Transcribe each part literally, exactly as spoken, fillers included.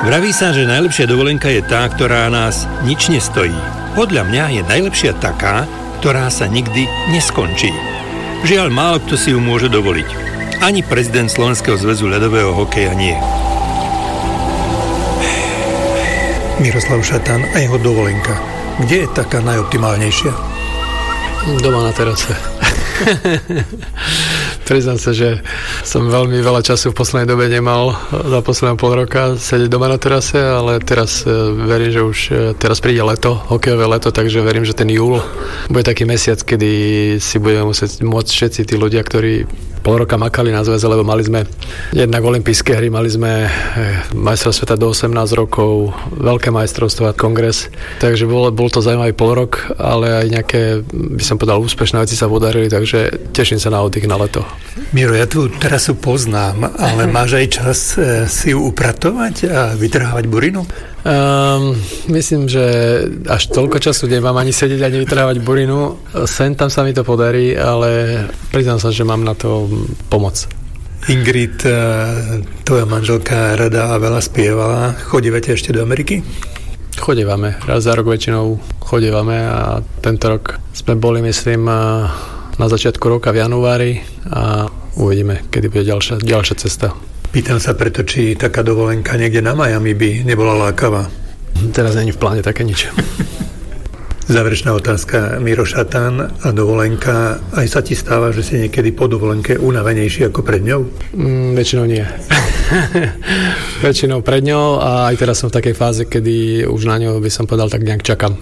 Vraví sa, že najlepšia dovolenka je tá, ktorá nás nič nestojí. Podľa mňa je najlepšia taká, ktorá sa nikdy neskončí. Žiaľ, málo kto si ju môže dovoliť. Ani prezident Slovenského zväzu ľadového hokeja nie. Miroslav Šatan a jeho dovolenka. Kde je taká najoptimálnejšia? Doma na terase. Priznám sa, že som veľmi veľa času v poslednej dobe nemal za posledného pol roka sedieť doma na terase, ale teraz verím, že už teraz príde leto, hokejové leto, takže verím, že ten júl bude taký mesiac, kedy si budeme musieť môcť všetci tí ľudia, ktorí pol roka makali na zväze, lebo mali sme jednak olympijské hry, mali sme majstrovstvá sveta do osemnásť rokov, veľké majstrovstvá, kongres, takže bol, bol to zaujímavý pol rok, ale aj nejaké, by som povedal, úspešné veci sa podarili, takže teším sa na oddych na leto. Miro, ja tú terasu poznám, ale máš aj čas si ju upratovať a vytrhávať burinu? Um, myslím, že až toľko času nemám ani sedieť, ani vytrhávať burinu. Sem tam sa mi to podarí, ale priznám sa, že mám na to pomoc. Ingrid, tvoja manželka rada a veľa spievala. Chodívate ešte do Ameriky? Chodívame. Raz za rok väčšinou chodívame a tento rok sme boli, myslím, na začiatku roka v januári a uvidíme, kedy bude ďalšia, ďalšia cesta. Pýtam sa preto, či taká dovolenka niekde na Miami by nebola lákavá. Teraz není v pláne také nič. Záverečná otázka. Miro Šatan a dovolenka. Aj sa ti stáva, že si niekedy po dovolenke unavenejší ako pred ňou? Mm, väčšinou nie. Väčšinou pred ňou a aj teraz som v takej fáze, kedy už na ňou by som povedal, tak nejak čakám.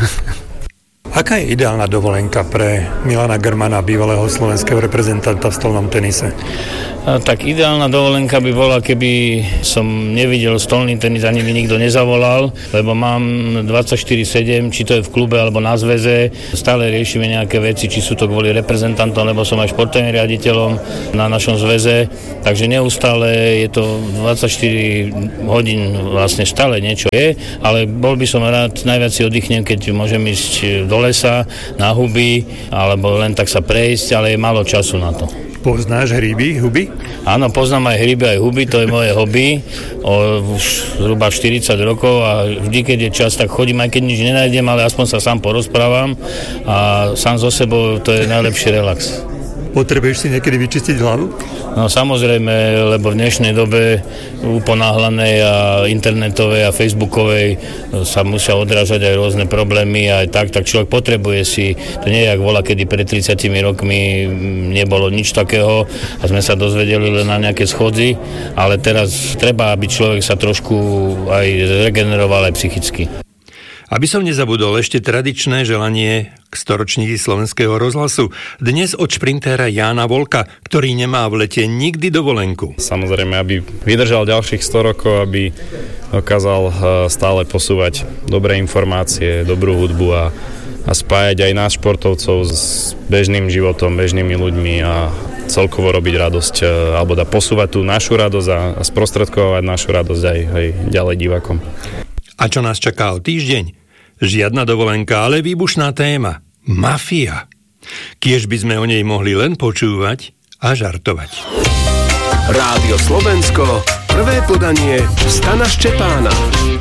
Aká je ideálna dovolenka pre Milana Grmana, bývalého slovenského reprezentanta v stolnom tenise? A tak ideálna dovolenka by bola, keby som nevidel stolný tenis, ani mi nikto nezavolal, lebo mám dvadsaťštyri sedem, či to je v klube alebo na zväze. Stále riešime nejaké veci, či sú to kvôli reprezentantom, lebo som aj športovým riaditeľom na našom zväze. Takže neustále je to dvadsaťštyri hodín, vlastne stále niečo je, ale bol by som rád, najviac si oddychnem, keď môžem ísť do lesa, na huby, alebo len tak sa prejsť, ale je málo času na to. Poznáš hryby, huby? Áno, poznám aj hryby, aj huby, to je moje hobby. O, už zhruba štyridsať rokov a vždy, keď je čas, tak chodím, aj keď nič nenájdem, ale aspoň sa sám porozprávam a sám so sebou to je najlepší relax. Potrebuješ si niekedy vyčistiť hlavu? No samozrejme, lebo v dnešnej dobe uponáhlanej a internetovej a facebookovej sa musia odrážať aj rôzne problémy a aj tak, tak človek potrebuje si, to nie je jak vola, kedy pred tridsiatimi rokmi nebolo nič takého a sme sa dozvedeli len na nejaké schodzy, ale teraz treba, aby človek sa trošku aj regeneroval aj psychicky. Aby som nezabudol, ešte tradičné želanie k storočníky Slovenského rozhlasu. Dnes od šprintéra Jána Volka, ktorý nemá v lete nikdy dovolenku. Samozrejme, aby vydržal ďalších sto rokov, aby dokázal stále posúvať dobré informácie, dobrú hudbu a, a spájať aj nás športovcov s bežným životom, bežnými ľuďmi a celkovo robiť radosť, alebo da posúvať tú našu radosť a, a sprostredkovať našu radosť aj, aj ďalej divákom. A čo nás čaká o týždeň? Žiadna dovolenka, ale výbušná téma. Mafia. Kiež by sme o nej mohli len počúvať a žartovať. Rádio Slovensko, prvé podanie Stana Ščepána.